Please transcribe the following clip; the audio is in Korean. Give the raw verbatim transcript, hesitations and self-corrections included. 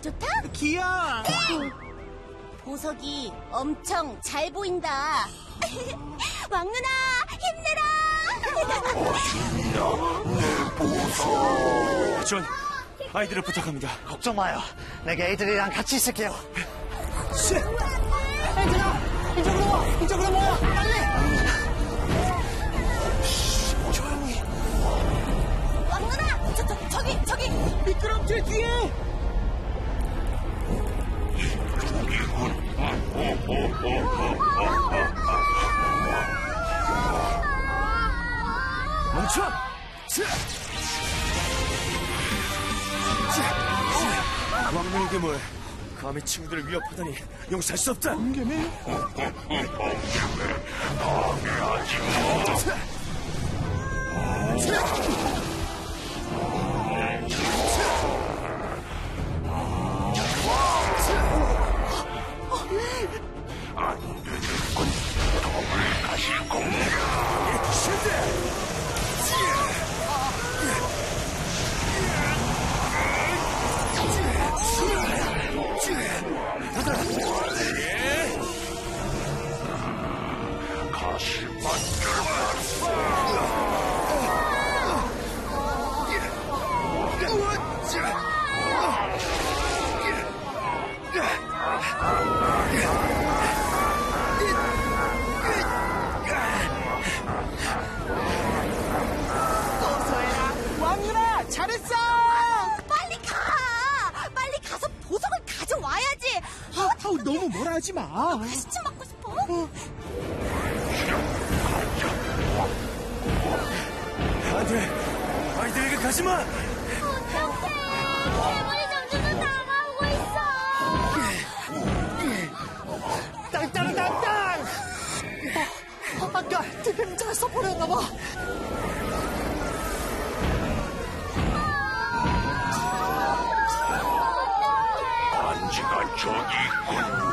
좋다? 귀여워. 보석이 엄청 잘 보인다. 왕누나 힘내라. 내 보석. 전 아이들을 부탁합니다. 걱정 마요. 내가 애들이랑 같이 있을게요. 씨! 애들아, 이쪽으로 와. 이쪽으로 모여. 빨리. 조용히. 왕누나 저, 저, 저기 저기. 미끄럼틀 뒤에. 멈춰! 왕릉의 괴물, 감히 친구들을 위협하다니 용서할 수 없다. 번개매? 방해하지 마. 안 되는군. 더블 가시 공격. 가시 어서해라. 왕누나 잘했어. 빨리 가. 빨리 가서 보석을 가져와야지. 아, 아우, 너무 뭐라 하지 마. 가시침 맞고 싶어? 안 돼. 아이들에게 가지 마. 어떡해. 괴물이 점점 더 다가오고 있어. 땅땅땅땅! 어, 아까 대표님 잘 써버렸나봐.